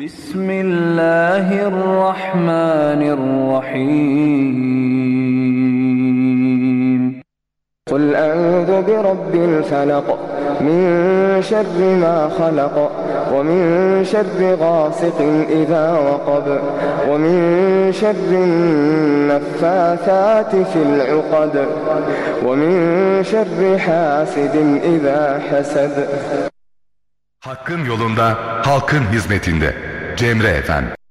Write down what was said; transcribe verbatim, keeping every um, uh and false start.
بسم الله الرحمن الرحيم قل أعوذ برب الفلق من شر ما خلق ومن شر غاسق إذا وقب ومن شر النفاثات في العقد ومن شر حاسد إذا حسد. Hakkın yolunda, halkın hizmetinde. Cemre Efendi.